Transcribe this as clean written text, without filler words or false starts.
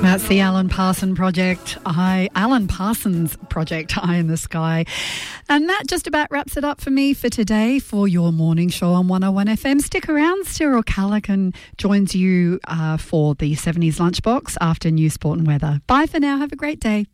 That's the Alan Parsons Project, Eye in the Sky. And that just about wraps it up for me for today for your morning show on 101 FM. Stick around, Cyril Callaghan joins you for the 70s Lunchbox after News, Sport and Weather. Bye for now. Have a great day.